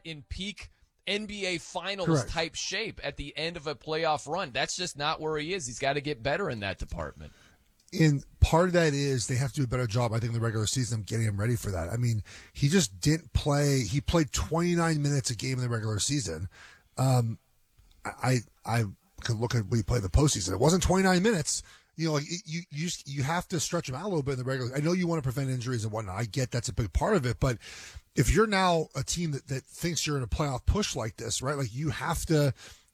in peak NBA Finals Correct. type shape at the end of a playoff run. That's just not where he is. He's got to get better in that department. And part of that is they have to do a better job, I think, in the regular season of getting him ready for that. I mean, he just didn't play. He played 29 minutes a game in the regular season. I could look at what he played in the postseason. It wasn't 29 minutes. You know, like you have to stretch him out a little bit in the regular. I know you want to prevent injuries and whatnot. I get that's a big part of it. But if you're now a team that thinks you're in a playoff push like this, right? Like you have to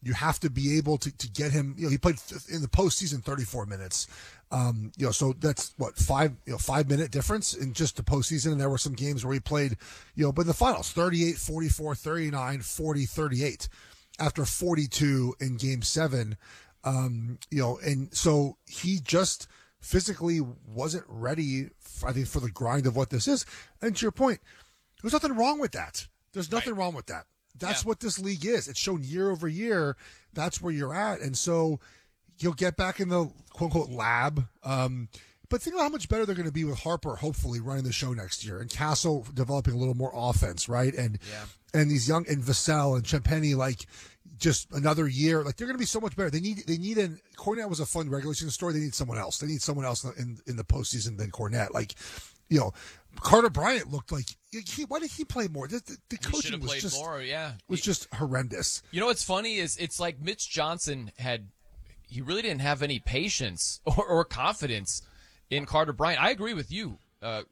be able to get him. You know, he played in the postseason 34 minutes. You know, so that's what 5-minute difference in just the postseason. And there were some games where he played, you know, but in the finals 38, 44, 39, 40, 38 after 42 in game 7. You know, and so he just physically wasn't ready, I think, for the grind of what this is. And to your point, there's nothing wrong with that. There's nothing wrong with that. That's what this league is. It's shown year over year. That's where you're at. And so he'll get back in the quote-unquote lab. But think about how much better they're going to be with Harper, hopefully, running the show next year. And Castle developing a little more offense, right? And these young, and Vassell and Champagny, like, just another year. Like, they're going to be so much better. Kornet was a fun regular season story. They need someone else. They need someone else in the postseason than Kornet. Like, you know, Carter Bryant looked like why did he play more? The coaching was just horrendous. You know what's funny is it's like Mitch Johnson he really didn't have any patience or confidence in Carter Bryant. I agree with you,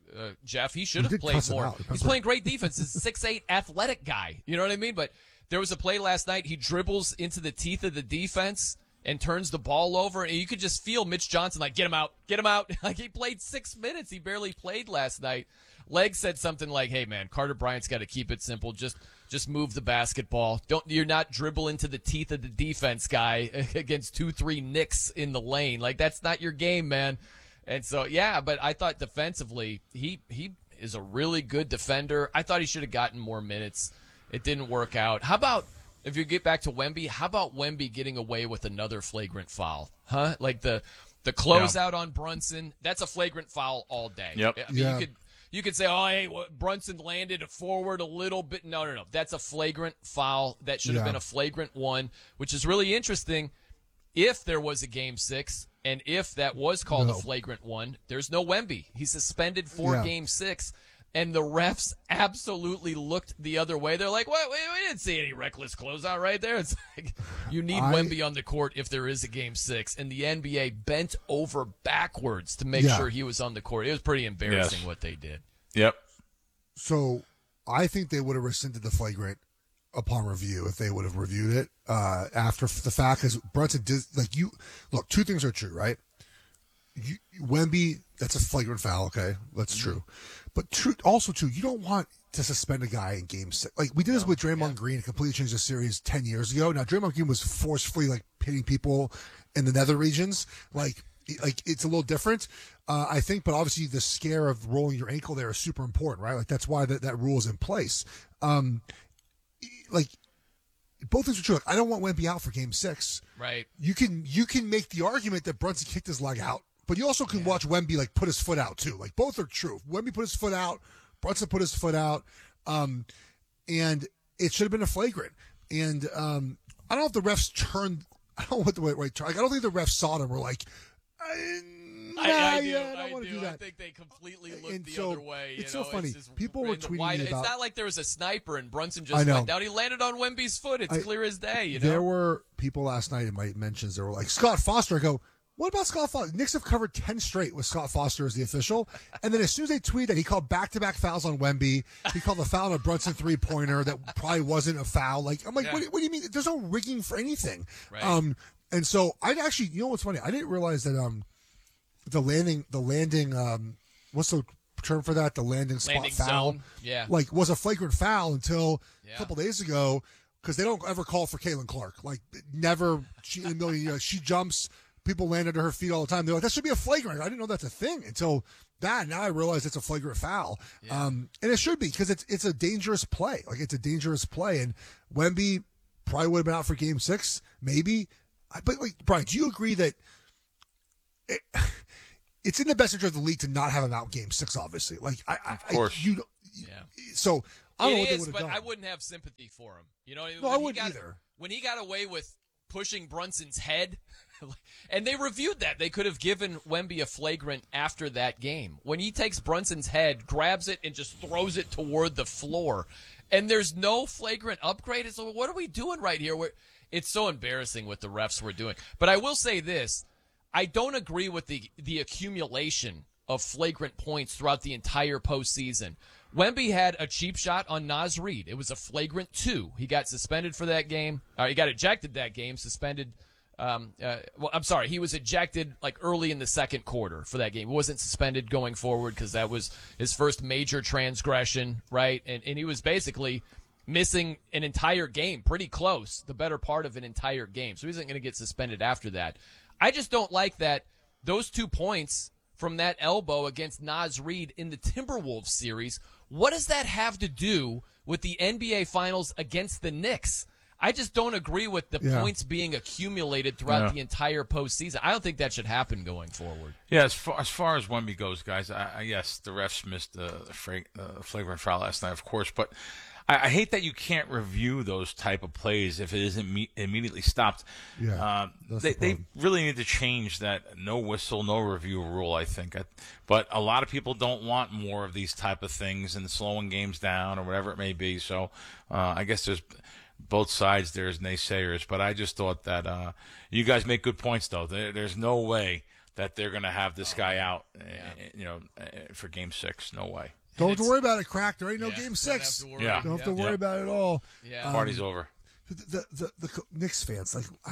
Jeff. He should have played more. He's playing great defense. He's a 6'8" athletic guy. You know what I mean? But there was a play last night. He dribbles into the teeth of the defense and turns the ball over, and you could just feel Mitch Johnson like, get him out. Like, he played 6 minutes. He barely played last night. Leg said something like, hey, man, Carter Bryant's got to keep it simple. Just move the basketball. You're not dribble into the teeth of the defense guy against 2-3 Knicks in the lane. Like, that's not your game, man. And so, yeah, but I thought defensively, he is a really good defender. I thought he should have gotten more minutes. It didn't work out. How about, if you get back to Wemby, how about Wemby getting away with another flagrant foul? Huh? Like the closeout on Brunson, that's a flagrant foul all day. Yep. I mean, you could say, oh, hey, Brunson landed forward a little bit. No. That's a flagrant foul. That should have been a flagrant one, which is really interesting. If there was a Game 6, and if that was called a flagrant one, there's no Wemby. He's suspended for Game 6. And the refs absolutely looked the other way. They're like, "What? We didn't see any reckless closeout right there." It's like, you need Wemby on the court if there is a Game 6. And the NBA bent over backwards to make sure he was on the court. It was pretty embarrassing what they did. Yep. So I think they would have rescinded the flagrant upon review if they would have reviewed it after the fact. Because Brunson did, look, two things are true, right? Wemby, that's a flagrant foul, okay? That's true. But also, you don't want to suspend a guy in Game 6. Like, we did this with Draymond Green, completely changed the series 10 years ago. Now, Draymond Green was forcefully, like, hitting people in the nether regions. Like it's a little different, I think. But obviously, the scare of rolling your ankle there is super important, right? Like, that's why that rule is in place. Like, both things are true. Like, I don't want Wemby out for Game 6. Right. You can make the argument that Brunson kicked his leg out. But you also can watch Wemby, like, put his foot out, too. Like, both are true. Wemby put his foot out. Brunson put his foot out. And it should have been a flagrant. And I don't know if the refs turned – I don't know what the right turn – like, I don't think the refs saw it and were like, I don't want to do that. I think they completely looked and the so, other way. It's so funny. People were tweeting wide. about – It's not like there was a sniper and Brunson just went down. He landed on Wemby's foot. It's clear as day, you know? There were people last night in my mentions that were like, Scott Foster. I go, what about Scott Foster? Knicks have covered 10 straight with Scott Foster as the official. And then as soon as they tweeted, he called back-to-back fouls on Wemby. He called the foul on a Brunson three-pointer that probably wasn't a foul. Like, I'm like, what do you mean? There's no rigging for anything. Right. And so I actually, you know what's funny? I didn't realize that the landing, what's the term for that? The landing spot foul. Zone. Yeah. Like, was a flagrant foul until a couple days ago, because they don't ever call for Caitlin Clark. Like, never in a million years. She jumps. People land under her feet all the time. They're like, that should be a flagrant. I didn't know that's a thing until that. Now I realize it's a flagrant foul. Yeah. And it should be, because it's a dangerous play. Like, it's a dangerous play. And Wemby probably would have been out for Game 6, maybe. But, like, Brian, do you agree that it's in the best interest of the league to not have him out Game 6, obviously? Like, of course. So I don't know It what they is, would have but done. I wouldn't have sympathy for him. You know, No, I wouldn't either. When he got away with pushing Brunson's head, and they reviewed that, they could have given Wemby a flagrant after that game. When he takes Brunson's head, grabs it, and just throws it toward the floor, and there's no flagrant upgrade. It's like, what are we doing right here? It's so embarrassing what the refs were doing. But I will say this. I don't agree with the accumulation of flagrant points throughout the entire postseason. Wemby had a cheap shot on Naz Reid. It was a flagrant 2. He got suspended for that game. He got ejected that game, suspended. I'm sorry. He was ejected like early in the second quarter for that game. He wasn't suspended going forward because that was his first major transgression, right? And he was basically missing an entire game, pretty close, the better part of an entire game. So he isn't going to get suspended after that. I just don't like that those 2 points from that elbow against Naz Reid in the Timberwolves series, what does that have to do with the NBA Finals against the Knicks? I just don't agree with the points being accumulated throughout the entire postseason. I don't think that should happen going forward. Yeah, as far as Wemby goes, guys, yes, the refs missed the flagrant foul last night, of course, but I hate that you can't review those type of plays if it isn't immediately stopped. Yeah, they really need to change that no whistle, no review rule, I think. But a lot of people don't want more of these type of things and slowing games down or whatever it may be. So I guess there's both sides. There's naysayers. But I just thought that you guys make good points, though. There's no way that they're going to have this guy out for Game 6. No way. Don't have to worry about it, Crack. There ain't no Game 6. Don't have Don't have to worry about it at all. Yeah. Party's over. The Knicks fans,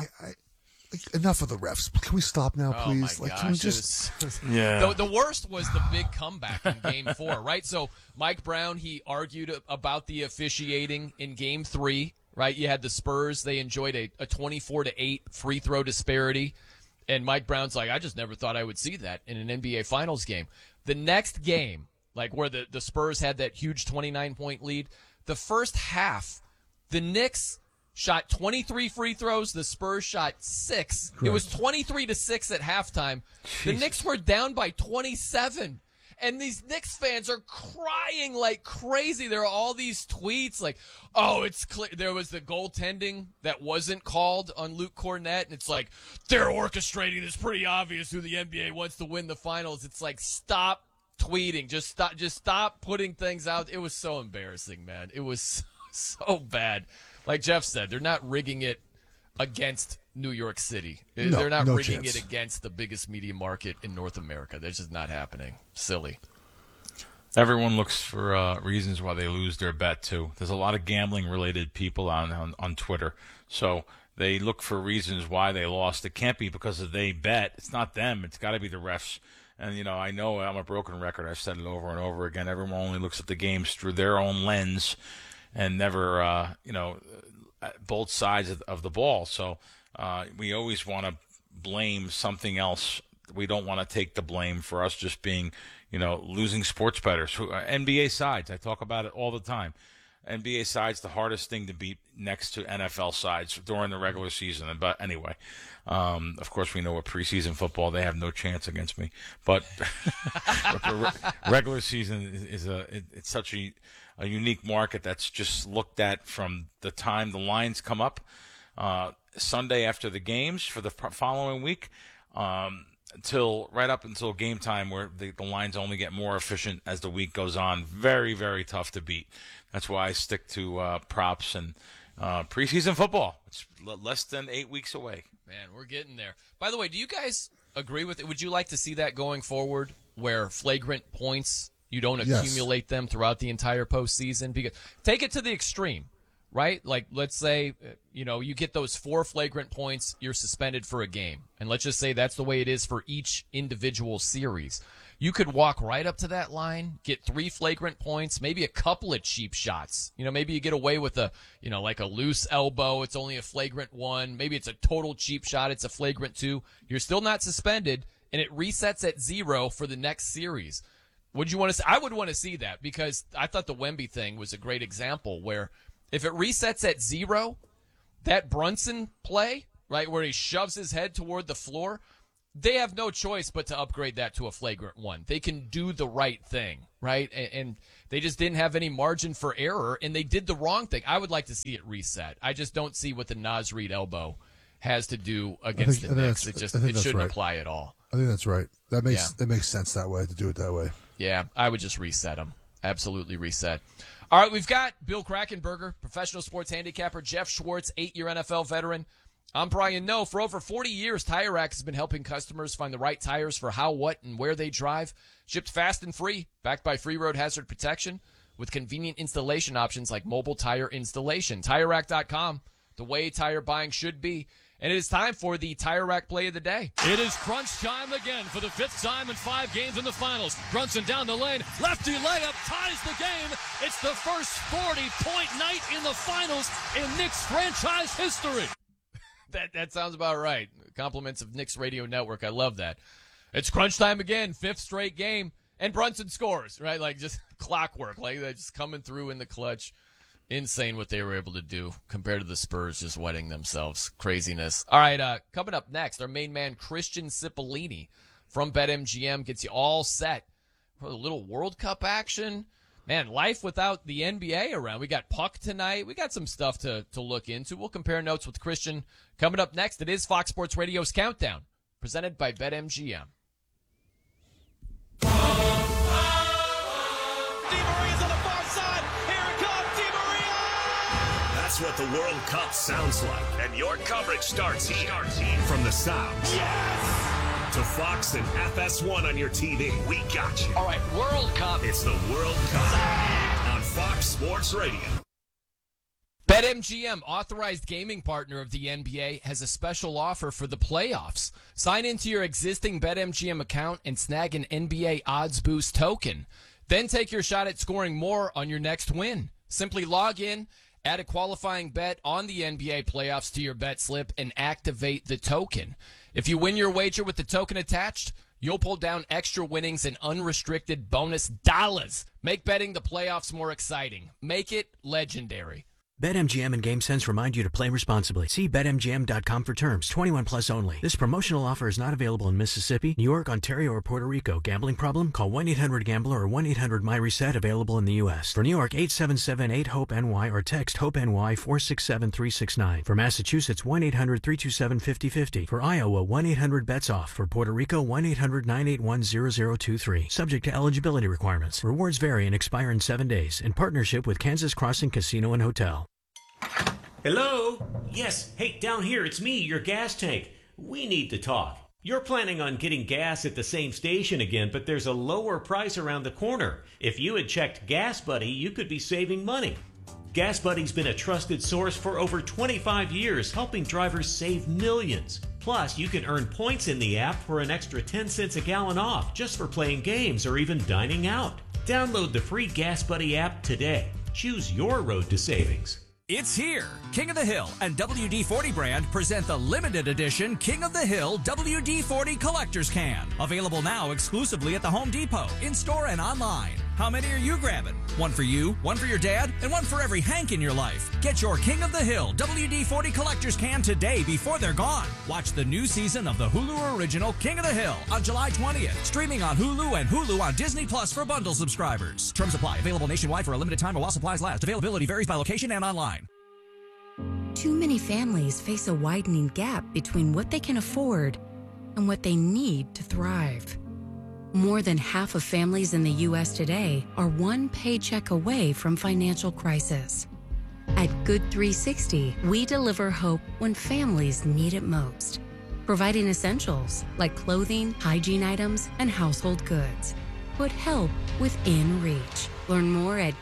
enough of the refs. Can we stop now, please? Oh my gosh. Can we just? The worst was the big comeback in Game 4, right? So Mike Brown, he argued about the officiating in Game 3, right? You had the Spurs; they enjoyed a 24-8 free throw disparity, and Mike Brown's like, I just never thought I would see that in an NBA Finals game. The next game, like where the Spurs had that huge 29-point lead, the first half, the Knicks shot 23 free throws. The Spurs shot 6. Correct. It was 23-6 at halftime. Jeez. The Knicks were down by 27. And these Knicks fans are crying like crazy. There are all these tweets like, oh, it's clear. There was the goaltending that wasn't called on Luke Cornett. And it's like, they're orchestrating. It's pretty obvious who the NBA wants to win the finals. It's like, stop tweeting. Just stop putting things out. It was so embarrassing, man. It was so bad. Like Jeff said, they're not rigging it against New York City. They're not rigging it against the biggest media market in North America. That's just not happening. Silly. Everyone looks for reasons why they lose their bet, too. There's a lot of gambling-related people on Twitter. So they look for reasons why they lost. It can't be because of they bet. It's not them. It's got to be the refs. And, I know I'm a broken record. I've said it over and over again. Everyone only looks at the games through their own lens and never, both sides of the ball. So we always want to blame something else. We don't want to take the blame for us just being, losing sports bettors. NBA sides, I talk about it all the time. NBA sides, the hardest thing to beat next to NFL sides during the regular season. But anyway, of course, we know with preseason football, they have no chance against me. But regular season it's such a unique market that's just looked at from the time the lines come up Sunday after the games for the following week until right up until game time, where the lines only get more efficient as the week goes on. Very, very tough to beat. That's why I stick to props and preseason football. It's less than 8 weeks away. Man, we're getting there. By the way, do you guys agree with it? Would you like to see that going forward, where flagrant points, you don't accumulate them throughout the entire postseason? Because take it to the extreme, right? Like, let's say, you get those 4 flagrant points, you're suspended for a game. And let's just say that's the way it is for each individual series. You could walk right up to that line, get 3 flagrant points, maybe a couple of cheap shots. Maybe you get away with like a loose elbow. It's only a flagrant 1. Maybe it's a total cheap shot. It's a flagrant 2. You're still not suspended, and it resets at 0 for the next series. Would you want to see? I would want to see that, because I thought the Wemby thing was a great example where if it resets at 0, that Brunson play, right, where he shoves his head toward the floor, they have no choice but to upgrade that to a flagrant one. They can do the right thing, right? And they just didn't have any margin for error, and they did the wrong thing. I would like to see it reset. I just don't see what the Naz Reid elbow has to do against the Knicks. It shouldn't apply at all. I think that's right. That makes sense that way, to do it that way. Yeah, I would just reset them. Absolutely reset. All right, we've got Bill Krackomberger, professional sports handicapper, Jeff Schwartz, 8-year NFL veteran. I'm Brian Noe. For over 40 years, Tire Rack has been helping customers find the right tires for how, what, and where they drive. Shipped fast and free, backed by free road hazard protection, with convenient installation options like mobile tire installation. TireRack.com, the way tire buying should be. And it is time for the Tire Rack play of the day. It is crunch time again for the 5th time in 5 games in the finals. Brunson down the lane. Lefty layup ties the game. It's the first 40-point night in the finals in Knicks franchise history. That sounds about right. Compliments of Knicks Radio Network. I love that. It's crunch time again. 5th straight game. And Brunson scores, right? Like just clockwork. Like they're just coming through in the clutch. Insane what they were able to do compared to the Spurs just wetting themselves. Craziness. All right, coming up next, our main man, Christian Cipollini from BetMGM, gets you all set for a little World Cup action. Man, life without the NBA around. We got Puck tonight. We got some stuff to look into. We'll compare notes with Christian. Coming up next, it is Fox Sports Radio's Countdown, presented by BetMGM. That's what the World Cup sounds like. And your coverage starts here. From the sounds. Yes! To Fox and FS1 on your TV. We got you. All right, World Cup. It's the World Cup on Fox Sports Radio. BetMGM, authorized gaming partner of the NBA, has a special offer for the playoffs. Sign into your existing BetMGM account and snag an NBA Odds Boost token. Then take your shot at scoring more on your next win. Simply log in, add a qualifying bet on the NBA playoffs to your bet slip, and activate the token. If you win your wager with the token attached, you'll pull down extra winnings and unrestricted bonus dollars. Make betting the playoffs more exciting. Make it legendary. BetMGM and GameSense remind you to play responsibly. See BetMGM.com for terms. 21 plus only. This promotional offer is not available in Mississippi, New York, Ontario, or Puerto Rico. Gambling problem? Call 1-800-GAMBLER or 1-800-MyReset. Available in the U.S. For New York, 877-8-HOPE-NY or text HOPE-NY 467-369. For Massachusetts, 1-800-327-5050. For Iowa, 1-800-BETS-OFF. For Puerto Rico, 1-800-981-0023. Subject to eligibility requirements. Rewards vary and expire in 7 days. In partnership with Kansas Crossing Casino and Hotel. Hello? Yes, hey, down here, it's me, your gas tank. We need to talk. You're planning on getting gas at the same station again, but there's a lower price around the corner. If you had checked Gas Buddy, you could be saving money. Gas Buddy's been a trusted source for over 25 years, helping drivers save millions. Plus, you can earn points in the app for an extra 10 cents a gallon off just for playing games or even dining out. Download the free Gas Buddy app today. Choose your road to savings. It's here. King of the Hill and WD-40 brand present the limited edition King of the Hill WD-40 Collector's Can. Available now exclusively at the Home Depot, in-store and online. How many are you grabbing? One for you, one for your dad, and one for every Hank in your life. Get your King of the Hill WD-40 Collector's Can today before they're gone. Watch the new season of the Hulu original King of the Hill on July 20th. Streaming on Hulu and Hulu on Disney Plus for bundle subscribers. Terms apply. Available nationwide for a limited time while supplies last. Availability varies by location and online. Too many families face a widening gap between what they can afford and what they need to thrive. More than half of families in the U.S. today are one paycheck away from financial crisis. At Good 360, we deliver hope when families need it most, providing essentials like clothing, hygiene items, and household goods. Put help within reach. Learn more at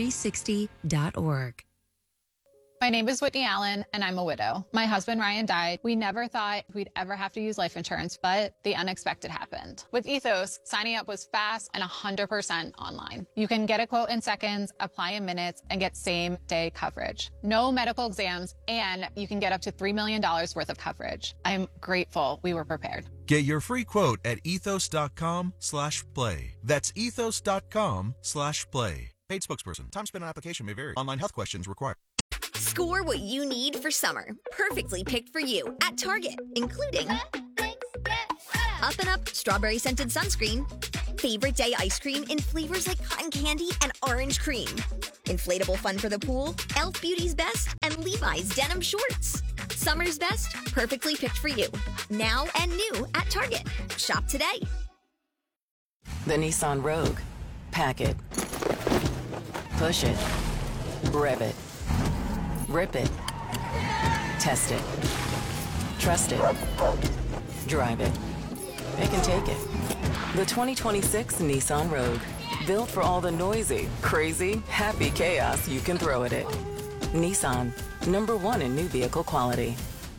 good360.org. My name is Whitney Allen, and I'm a widow. My husband, Ryan, died. We never thought we'd ever have to use life insurance, but the unexpected happened. With Ethos, signing up was fast and 100% online. You can get a quote in seconds, apply in minutes, and get same-day coverage. No medical exams, and you can get up to $3 million worth of coverage. I'm grateful we were prepared. Get your free quote at ethos.com/play. That's ethos.com/play. Paid spokesperson. Time spent on application may vary. Online health questions required. Score what you need for summer. Perfectly picked for you at Target, including Up and Up strawberry scented sunscreen. Favorite day ice cream in flavors like cotton candy and orange cream. Inflatable fun for the pool, Elf Beauty's Best, and Levi's denim shorts. Summer's best, perfectly picked for you. Now and new at Target. Shop today. The Nissan Rogue. Pack it. Push it. Rev it. Rip it. Test it. Trust it. Drive it. It can take it. The 2026 Nissan Rogue. Built for all the noisy, crazy, happy chaos you can throw at it. Nissan. #1 in new vehicle quality.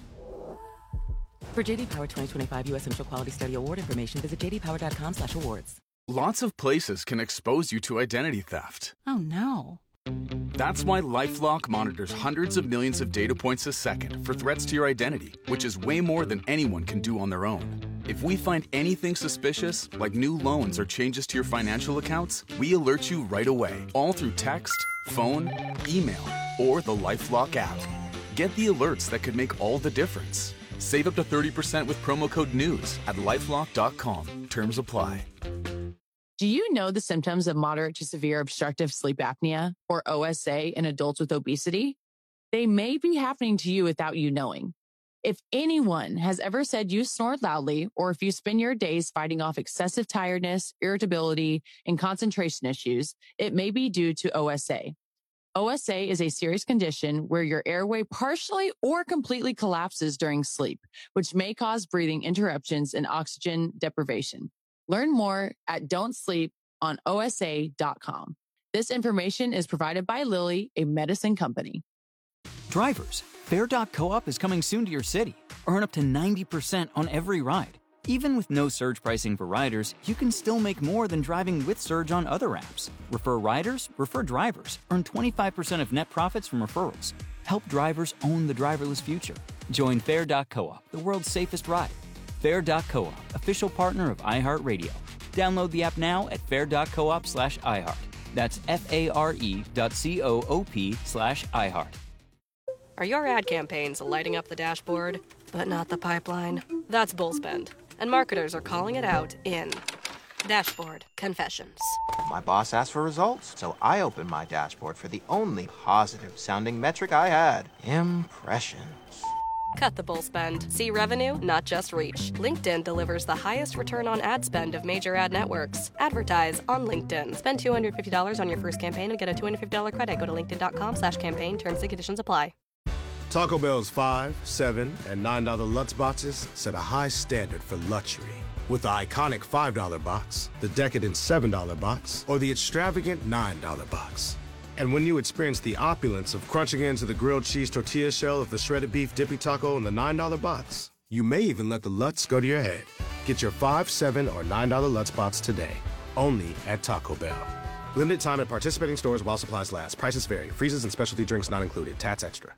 For JD Power 2025 U.S. Central Quality Study Award information, visit jdpower.com/awards. Lots of places can expose you to identity theft. Oh, no. That's why LifeLock monitors hundreds of millions of data points a second for threats to your identity, which is way more than anyone can do on their own. If we find anything suspicious, like new loans or changes to your financial accounts, we alert you right away, all through text, phone, email, or the LifeLock app. Get the alerts that could make all the difference. Save up to 30% with promo code NEWS at LifeLock.com. Terms apply. Do you know the symptoms of moderate to severe obstructive sleep apnea, or OSA, in adults with obesity? They may be happening to you without you knowing. If anyone has ever said you snore loudly, or if you spend your days fighting off excessive tiredness, irritability, and concentration issues, it may be due to OSA. OSA is a serious condition where your airway partially or completely collapses during sleep, which may cause breathing interruptions and oxygen deprivation. Learn more at don'tsleeponosa.com. This information is provided by Lilly, a medicine company. Drivers, Fair.coop is coming soon to your city. Earn up to 90% on every ride. Even with no surge pricing for riders, you can still make more than driving with Surge on other apps. Refer riders, refer drivers. Earn 25% of net profits from referrals. Help drivers own the driverless future. Join Fair.coop, the world's safest ride. Fair.coop, official partner of iHeartRadio. Download the app now at fair.coop/iHeart. That's FARE.coop/iHeart. Are your ad campaigns lighting up the dashboard, but not the pipeline? That's Bullspend, and marketers are calling it out in Dashboard Confessions. My boss asked for results, so I opened my dashboard for the only positive-sounding metric I had: impressions. Cut the bull spend. See revenue, not just reach. LinkedIn delivers the highest return on ad spend of major ad networks. Advertise on LinkedIn. Spend $250 on your first campaign and get a $250 credit. Go to linkedin.com/campaign. Terms and conditions apply. Taco Bell's $5, $7, and $9 Lutz boxes set a high standard for luxury. With the iconic $5 box, the decadent $7 box, or the extravagant $9 box. And when you experience the opulence of crunching into the grilled cheese tortilla shell of the shredded beef dippy taco in the $9 box, you may even let the Lutz go to your head. Get your $5, $7, or $9 Lutz box today, only at Taco Bell. Limited time at participating stores while supplies last. Prices vary. Freezes and specialty drinks not included. Tats extra.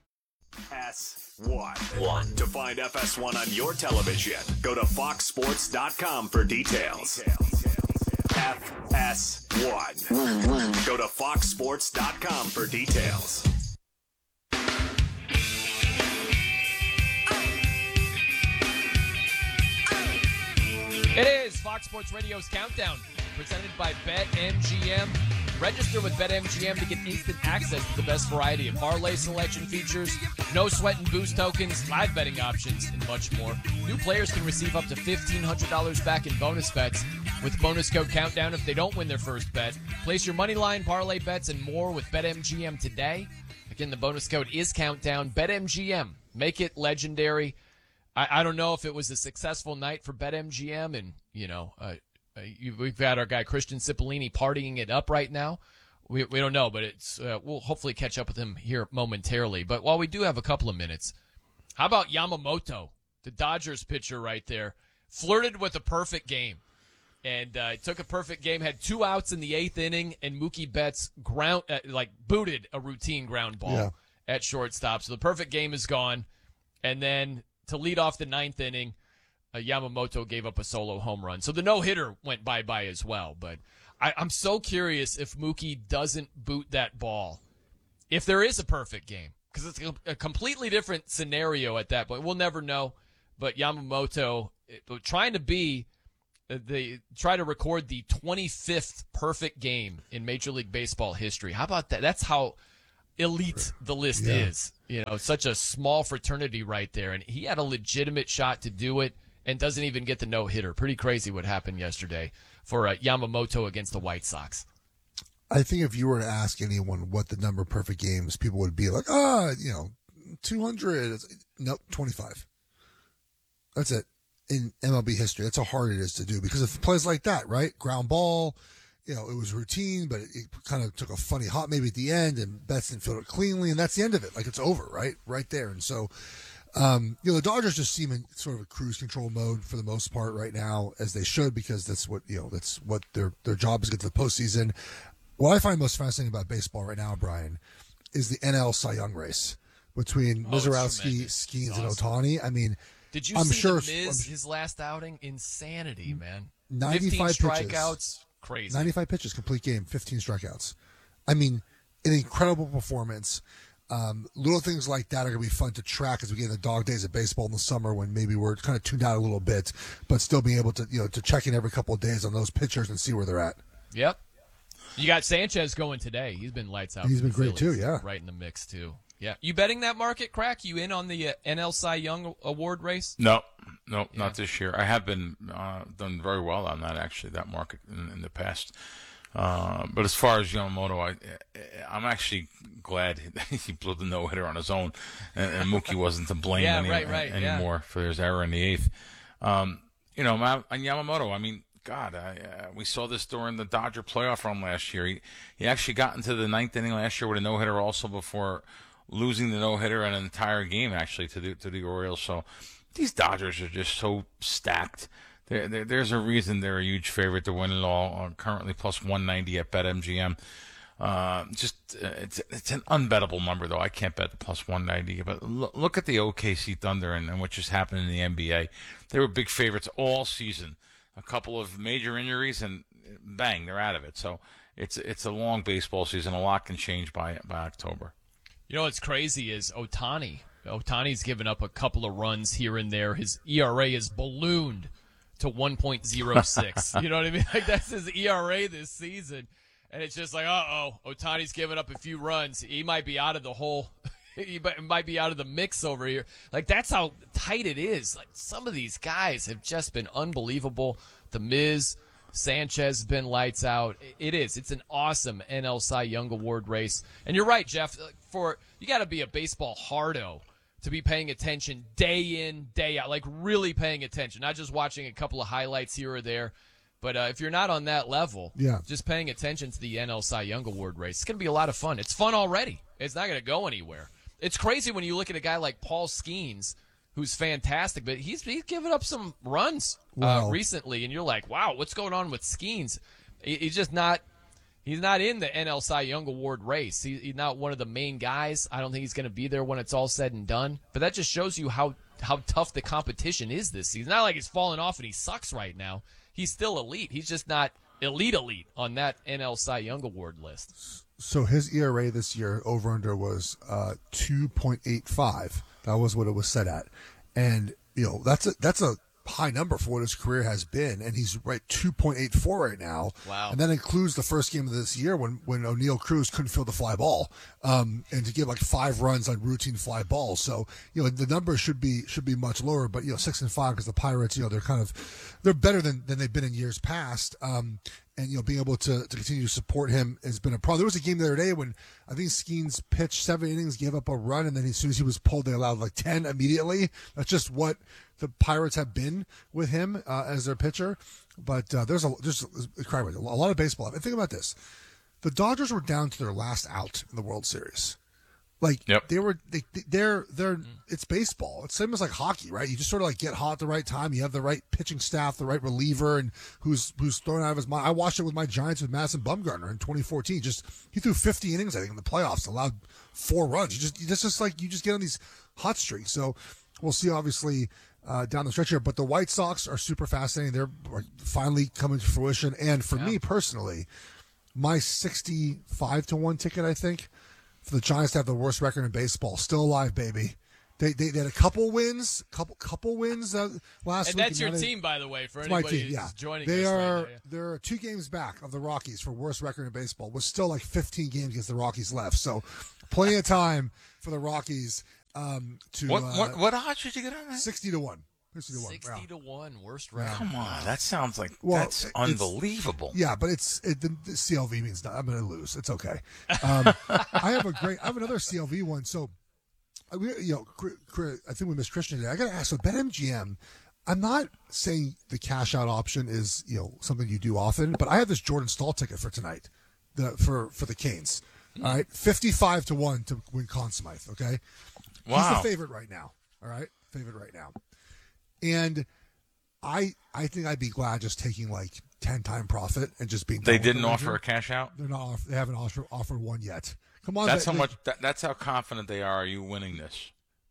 FS1. To find FS1 on your television, go to foxsports.com for details. FS1. Go to foxsports.com for details. It is Fox Sports Radio's Countdown, presented by BetMGM. Register with BetMGM to get instant access to the best variety of parlay selection features, no sweat and boost tokens, live betting options, and much more. New players can receive up to $1,500 back in bonus bets with bonus code Countdown if they don't win their first bet. Place your money line, parlay bets, and more with BetMGM today. Again, the bonus code is Countdown. BetMGM. Make it legendary. I don't know if it was a successful night for BetMGM, and, we've had our guy Christian Cipollini partying it up right now. We don't know, but it's we'll hopefully catch up with him here momentarily. But while we do have a couple of minutes, how about Yamamoto, the Dodgers pitcher right there, flirted with a perfect game, and took a perfect game, had 2 outs in the 8th inning, and Mookie Betts booted a routine ground ball at shortstop. So the perfect game is gone, and then to lead off the 9th inning, Yamamoto gave up a solo home run. So the no-hitter went bye-bye as well. But I'm so curious if Mookie doesn't boot that ball, if there is a perfect game, because it's a completely different scenario at that point. We'll never know. But Yamamoto trying to be they try to record the 25th perfect game in Major League Baseball history. How about that? That's how elite the list is. Such a small fraternity right there. And he had a legitimate shot to do it and doesn't even get the no-hitter. Pretty crazy what happened yesterday for Yamamoto against the White Sox. I think if you were to ask anyone what the number of perfect games, people would be like, 200. Nope, 25. That's it. In MLB history, that's how hard it is to do because of plays like that, right? Ground ball, it was routine, but it kind of took a funny hop maybe at the end, and Betts didn't field it cleanly, and that's the end of it. Like, it's over, right there. And so, the Dodgers just seem in sort of a cruise control mode for the most part right now, as they should, because that's what their job is to get to the postseason. What I find most fascinating about baseball right now, Brian, is the NL Cy Young race between Mizorowski, Skeens, and Ohtani. I mean, did you see the Miz, his last outing? Insanity, man. 95 15 pitches. Strikeouts. Crazy. 95 pitches, complete game, 15 strikeouts. I mean, an incredible performance. Little things like that are going to be fun to track as we get in the dog days of baseball in the summer when maybe we're kind of tuned out a little bit, but still being able to, to check in every couple of days on those pitchers and see where they're at. Yep. You got Sanchez going today. He's been lights out. He's been great Phillies, too, yeah. Right in the mix too. Yeah. You betting that market, Crack? You in on the NL Cy Young Award race? No, not this year. I have been done very well on that, actually, that market in the past. But as far as Yamamoto, I'm actually glad he blew the no-hitter on his own, and Mookie wasn't to blame anymore for his error in the eighth. On Yamamoto, I mean, God, we saw this during the Dodger playoff run last year. He actually got into the ninth inning last year with a no-hitter also before losing the no-hitter an entire game, actually, to the Orioles. So these Dodgers are just so stacked. There's a reason they're a huge favorite to win it all, currently plus 190 at BetMGM. It's an unbettable number, though. I can't bet the plus 190. But look at the OKC Thunder and what just happened in the NBA. They were big favorites all season. A couple of major injuries, and bang, they're out of it. So it's a long baseball season. A lot can change by October. What's crazy is Ohtani. Ohtani's given up a couple of runs here and there. His ERA is ballooned to 1.06. You know what I mean? Like, that's his ERA this season. And it's just like, Ohtani's given up a few runs. He might be out of the whole he might be out of the mix over here. Like, that's how tight it is. Like, some of these guys have just been unbelievable. The Miz, Sanchez has been lights out. It's an awesome NL Cy Young Award race. And you're right, Jeff. You got to be a baseball hardo to be paying attention day in, day out, like really paying attention, not just watching a couple of highlights here or there. But if you're not on that level, just paying attention to the NL Cy Young Award race, it's going to be a lot of fun. It's fun already. It's not going to go anywhere. It's crazy when you look at a guy like Paul Skeens, who's fantastic, but he's given up some runs recently, and you're like, wow, what's going on with Skeens? He's just not in the NL Cy Young Award race. He's not one of the main guys. I don't think he's going to be there when it's all said and done. But that just shows you how tough the competition is this season. Not like he's fallen off and he sucks right now. He's still elite. He's just not elite on that NL Cy Young Award list. So his ERA this year over-under was 2.85. That was what it was set at. And, that's a high number for what his career has been. And he's right 2.84 right now. Wow. And that includes the first game of this year when O'Neal Cruz couldn't field the fly ball. And to give like 5 runs on routine fly balls. So, the numbers should be much lower, but 6-5 because the Pirates, they're better than they've been in years past. And, being able to continue to support him has been a problem. There was a game the other day when I think Skeens pitched 7 innings, gave up a run, and then as soon as he was pulled, they allowed like 10 immediately. That's just what the Pirates have been with him as their pitcher. But there's a lot of baseball. And think about this. The Dodgers were down to their last out in the World Series. Like, they're it's baseball. It's same as like hockey, right? You just sort of like get hot at the right time. You have the right pitching staff, the right reliever, and who's thrown out of his mind. I watched it with my Giants with Madison Bumgarner in 2014. He threw 50 innings, I think, in the playoffs, allowed 4 runs. You just get on these hot streaks. So we'll see, obviously, down the stretch here. But the White Sox are super fascinating. They're finally coming to fruition. And for me personally, my 65-1 ticket, I think, for the Giants to have the worst record in baseball, still alive, baby. They had a couple wins last week. And that's your team, by the way, for anybody who's joining us right now. They're 2 games back of the Rockies for worst record in baseball, with still like 15 games against the Rockies left. So plenty of time for the Rockies to. What odds did you get on that? 60-1. 60-1, worst record. Come on, that sounds like that's unbelievable. Yeah, but the CLV means not, I'm going to lose. It's okay. I have another CLV one. So, I think we missed Christian today. I got to ask. So, BetMGM, I'm not saying the cash out option is something you do often, but I have this Jordan Staal ticket for tonight, for the Canes. All right, 55-1 to win Conn Smythe. Okay, wow, he's the favorite right now. All right, favorite right now. And I think I'd be glad just taking like 10-time profit and just being. They didn't offer a cash out. They're not. They haven't offered one yet. Come on. That's that's how confident they are you winning this.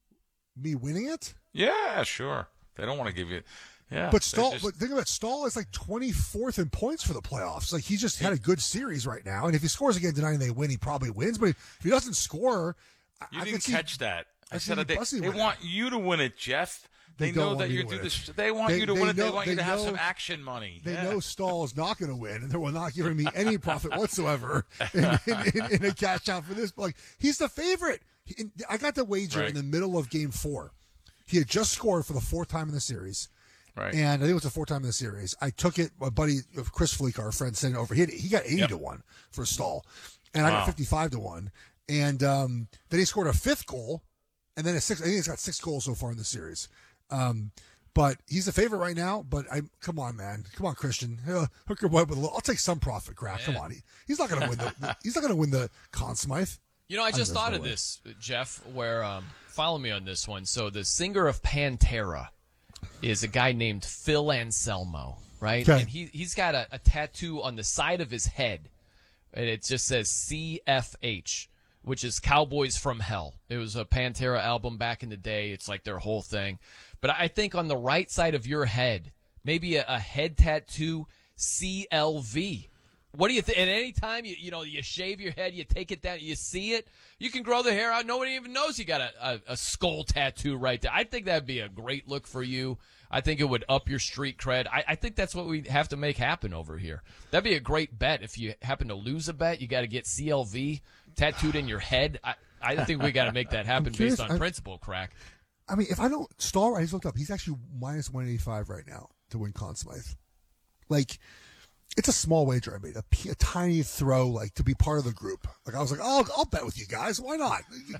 Me winning it? Yeah, sure. They don't want to give you. Yeah. But Staal. But think about it. Staal is like 24th in points for the playoffs. Like he just had a good series right now. And if he scores again tonight and they win, he probably wins. But if he doesn't score, you didn't catch that. I said they want you to win it, Jeff. They know that you do this. They want you to win it. They want you to have some action money. They know Staal is not going to win, and they will not giving me any profit whatsoever in a cash out for this. But like he's the favorite. I got the wager in the middle of Game 4. He had just scored for the 4th time in the series, right? And I think it was the 4th time in the series. I took it. My buddy Chris Fleek, our friend, sent it over. He got 80-1 for Staal, and I got 55-1. And then he scored a 5th goal, and then a 6th. I think he's got 6 goals so far in the series. But he's the favorite right now. But come on, man, come on, Christian, hook your boy with a little. I'll take some profit, Crack. Come on, he's not going to win he's not going to win the Conn Smythe. I just thought of this, Jeff. Where follow me on this one. So the singer of Pantera is a guy named Phil Anselmo, right? Okay. And he's got a tattoo on the side of his head, and it just says CFH. Which is Cowboys from Hell. It was a Pantera album back in the day. It's like their whole thing. But I think on the right side of your head, maybe a head tattoo, CLV. What do you think? At any time you shave your head, you take it down, you see it, you can grow the hair out. Nobody even knows you got a skull tattoo right there. I think that'd be a great look for you. I think it would up your street cred. I think that's what we have to make happen over here. That'd be a great bet. If you happen to lose a bet, you got to get CLV tattooed in your head. I think we got to make that happen based on principle, Crack. I mean, if I don't Staal, I just looked up. He's actually minus 185 right now to win Conn Smythe. Like, it's a small wager I made, a tiny throw, like to be part of the group. Like I was like, oh, I'll bet with you guys. Why not?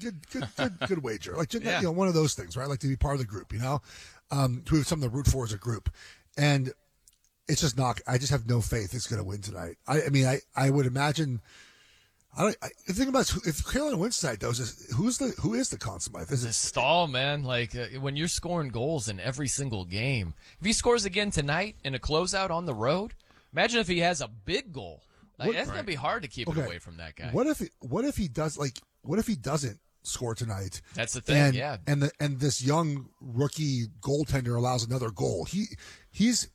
Good wager. Like one of those things, right? Like to be part of the group, to have something to root for as a group. And it's just not. I just have no faith it's going to win tonight. I would imagine. The thing about if Carolina wins tonight, though, is who is the Conn Smythe? Is it Staal, man? Like when you're scoring goals in every single game. If he scores again tonight in a closeout on the road, imagine if he has a big goal. That's gonna be hard to keep it away from that guy. What if he does? Like, what if he doesn't score tonight? That's the thing. And this young rookie goaltender allows another goal. He's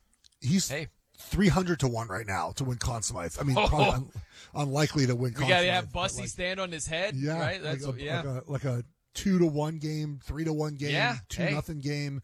300-1 right now to win Conn Smythe. I mean, probably unlikely to win Conn Smythe. You got to have Bussy stand on his head, right? That's like a 2-1 game, 3-1 game, 2-0 game.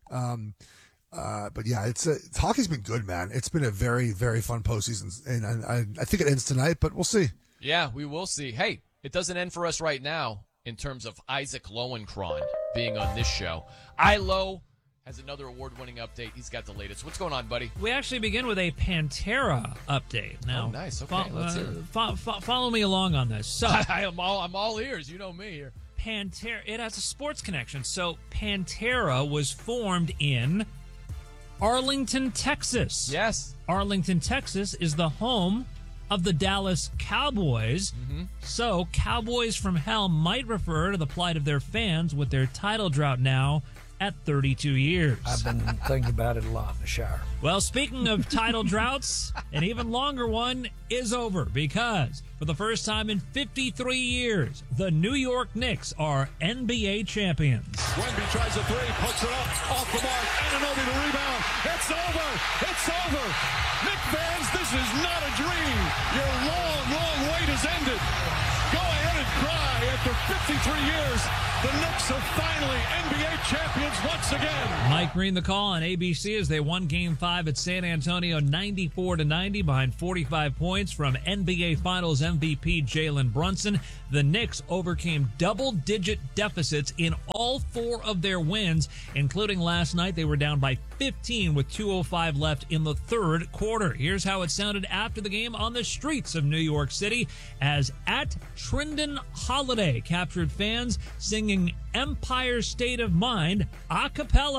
But yeah, it's hockey's been good, man. It's been a very, very fun postseason, and I think it ends tonight, but we'll see. Yeah, we will see. Hey, it doesn't end for us right now in terms of Isaac Lowenkron being on this show. ILO has another award-winning update. He's got the latest. What's going on, buddy? We actually begin with a Pantera update. Now, nice. Okay, let's hear it. Follow me along on this. So I'm all ears. You know me here. Pantera. It has a sports connection. So Pantera was formed in Arlington, Texas. Yes. Arlington, Texas is the home of the Dallas Cowboys. Mm-hmm. So Cowboys from Hell might refer to the plight of their fans with their title drought now at 32 years. I've been thinking about it a lot in the shower. Well, speaking of title droughts, an even longer one is over because for the first time in 53 years, the New York Knicks are NBA champions. Wemby tries a three, puts it up, off the mark, Anunoby the rebound. It's over. It's over. Knick fans, this is not a dream. Your long, long wait has ended. Go ahead and cry at After 53 years, the Knicks are finally NBA champions once again. Mike Green the call on ABC as they won Game 5 at San Antonio 94-90 behind 45 points from NBA Finals MVP Jalen Brunson. The Knicks overcame double-digit deficits in all 4 of their wins, including last night. They were down by 15 with 2:05 left in the third quarter. Here's how it sounded after the game on the streets of New York City as at Trindon Holiday captured fans singing Empire State of Mind a cappella.